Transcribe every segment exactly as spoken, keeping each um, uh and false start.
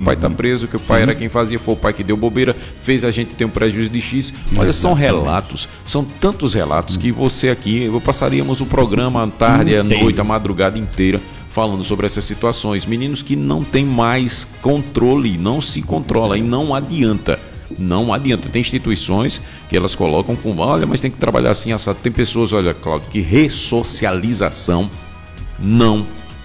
pai está preso, que o pai Sim. era quem fazia, foi o pai que deu bobeira, fez a gente ter um prejuízo de X. Olha, são relatos, são tantos relatos que você aqui, eu passaríamos o programa à tarde, à noite, a madrugada inteira, falando sobre essas situações. Meninos que não tem mais controle, não se controla e não adianta. Não adianta. Tem instituições que elas colocam com, olha, mas tem que trabalhar assim, assado. Tem pessoas, olha, Cláudio, que ressocialização não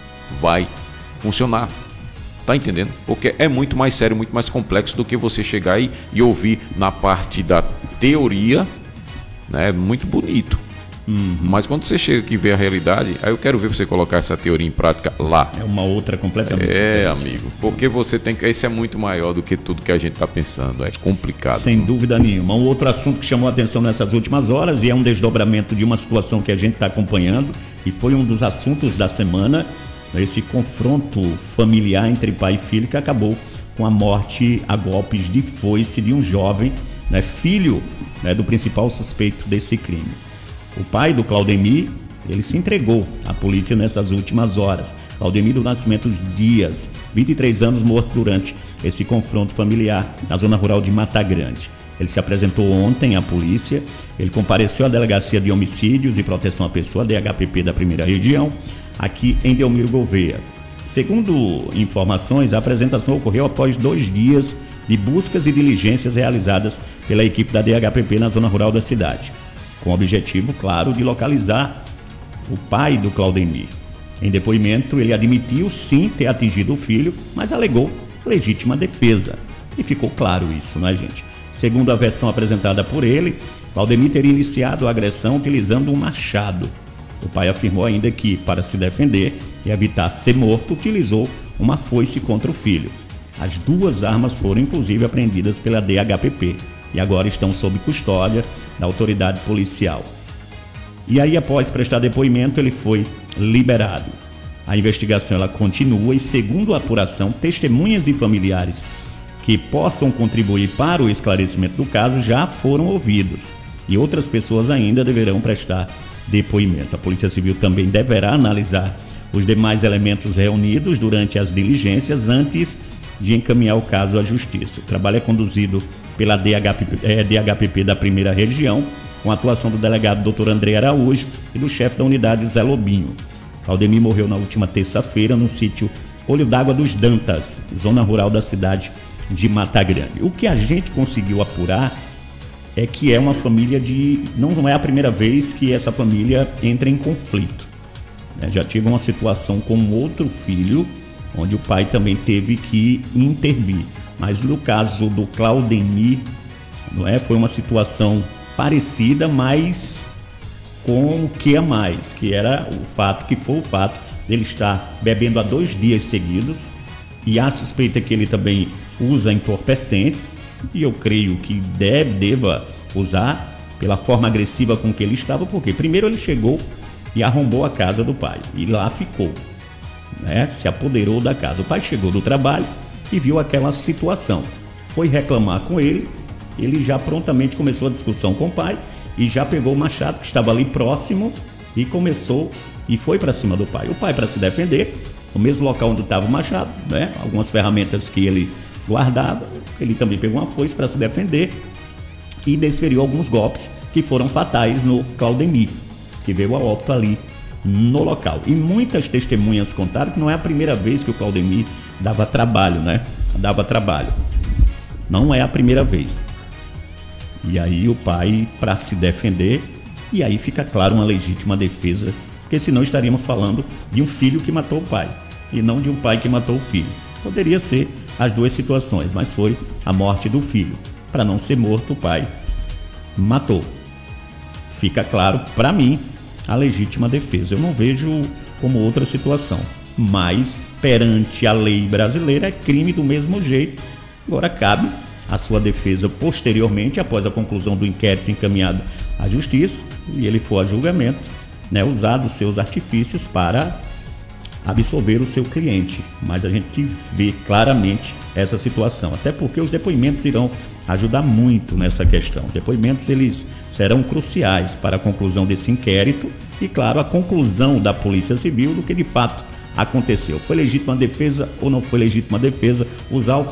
vai funcionar. Tá entendendo? Porque é muito mais sério, muito mais complexo do que você chegar aí e ouvir na parte da teoria, né? Muito bonito. Uhum. Mas quando você chega aqui e vê a realidade, aí eu quero ver você colocar essa teoria em prática lá. É uma outra completamente É, diferente. amigo. Porque você tem que. Esse é muito maior do que tudo que a gente está pensando. É complicado. Sem dúvida nenhuma. Um outro assunto que chamou a atenção nessas últimas horas e é um desdobramento de uma situação que a gente está acompanhando e foi um dos assuntos da semana, esse confronto familiar entre pai e filho que acabou com a morte a golpes de foice de um jovem, né, filho, né, do principal suspeito desse crime. O pai do Claudemir, ele se entregou à polícia nessas últimas horas. Claudemir do Nascimento Dias, vinte e três anos, morto durante esse confronto familiar na zona rural de Mata Grande. Ele se apresentou ontem à polícia, ele compareceu à Delegacia de Homicídios e Proteção à Pessoa, D H P P da primeira região, aqui em Delmiro Gouveia. Segundo informações, a apresentação ocorreu após dois dias de buscas e diligências realizadas pela equipe da D H P P na zona rural da cidade, com o objetivo, claro, de localizar o pai do Claudemir. Em depoimento, ele admitiu sim ter atingido o filho, mas alegou legítima defesa. E ficou claro isso, né, gente? Segundo a versão apresentada por ele, Claudemir teria iniciado a agressão utilizando um machado. O pai afirmou ainda que, para se defender e evitar ser morto, utilizou uma foice contra o filho. As duas armas foram, inclusive, apreendidas pela D H P P e agora estão sob custódia da autoridade policial. E aí, após prestar depoimento, ele foi liberado. A investigação ela continua e, segundo a apuração, testemunhas e familiares que possam contribuir para o esclarecimento do caso já foram ouvidos e outras pessoas ainda deverão prestar depoimento. A Polícia Civil também deverá analisar os demais elementos reunidos durante as diligências antes de encaminhar o caso à Justiça. O trabalho é conduzido pela D H P P, é, D H P P da primeira região, com a atuação do delegado doutor André Araújo e do chefe da unidade, Zé Lobinho. Claudemir morreu na última terça-feira no sítio Olho d'Água dos Dantas, zona rural da cidade de Mata Grande. O que a gente conseguiu apurar é que é uma família de... Não, não é a primeira vez que essa família entra em conflito. É, já tive uma situação com outro filho, onde o pai também teve que intervir. Mas no caso do Claudemir, não é, foi uma situação parecida, mas com o que a mais, que era o fato, que foi o fato dele estar bebendo há dois dias seguidos, e há suspeita que ele também usa entorpecentes, e eu creio que deve, deva usar pela forma agressiva com que ele estava, porque primeiro ele chegou e arrombou a casa do pai, e lá ficou, né? Se apoderou da casa. O pai chegou do trabalho e viu aquela situação, foi reclamar com ele, ele já prontamente começou a discussão com o pai e já pegou o machado que estava ali próximo e começou e foi para cima do pai. O pai, para se defender, no mesmo local onde estava o machado, né, algumas ferramentas que ele guardava, ele também pegou uma foice para se defender e desferiu alguns golpes que foram fatais no Claudemir, que veio a óbito ali no local. E muitas testemunhas contaram que não é a primeira vez que o Claudemir dava trabalho, né? Dava trabalho. Não é a primeira vez. E aí o pai, para se defender, e aí fica claro uma legítima defesa, porque senão estaríamos falando de um filho que matou o pai, e não de um pai que matou o filho. Poderia ser as duas situações, mas foi a morte do filho. Para não ser morto, o pai matou. Fica claro, para mim, a legítima defesa. Eu não vejo como outra situação, mas perante a lei brasileira é crime do mesmo jeito. Agora cabe a sua defesa posteriormente, após a conclusão do inquérito encaminhado à Justiça, e ele for a julgamento, né, usar os seus artifícios para absolver o seu cliente. Mas a gente vê claramente essa situação, até porque os depoimentos irão ajudar muito nessa questão. Os depoimentos eles serão cruciais para a conclusão desse inquérito e, claro, a conclusão da Polícia Civil do que de fato aconteceu. Foi legítima defesa ou não foi legítima defesa? Os autos